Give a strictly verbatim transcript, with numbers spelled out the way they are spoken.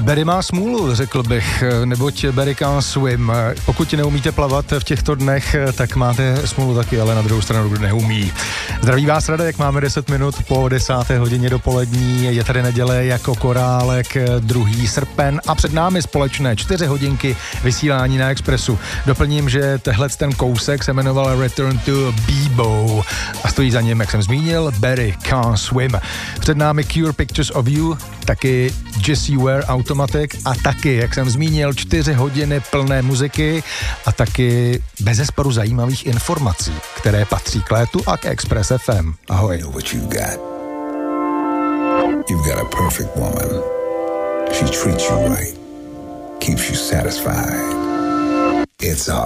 Barry má smůlu, řekl bych, neboť Barry can't swim. Pokud neumíte plavat v těchto dnech, tak máte smůlu taky, ale na druhou stranu kdo neumí. Zdraví vás Radek, máme deset minut po desáté hodině dopolední, je tady neděle jako korálek, druhý srpen a před námi společné čtyři hodinky vysílání na Expressu. Doplním, že tehle ten kousek se jmenoval Return to Bebo a stojí za něm, jak jsem zmínil, Barry can't swim. Před námi Cure Pictures of You, taky Jessie Ware Automatic a taky, jak jsem zmínil, čtyři hodiny plné muziky a taky bezesporu zajímavých informací, které patří k létu a k Express F M. Ahoj. You know what you've got. You've got a perfect woman. She treats you right. Keeps you satisfied. It's all